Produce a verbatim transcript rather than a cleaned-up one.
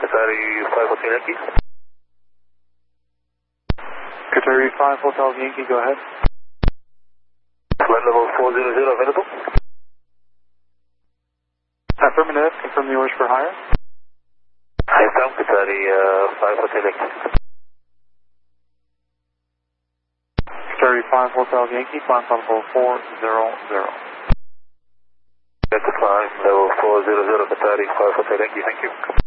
Qatari five Hotel Yankee. Qatari five Hotel Yankee, go ahead. Flight level four zero zero available. Affirmative, confirm the orders for hire. Hi, Sam Qatari uh, five Hotel Yankee. Qatari five Hotel Yankee, climb level four zero zero. That's the climb level four zero zero Qatari five Hotel Yankee, thank you.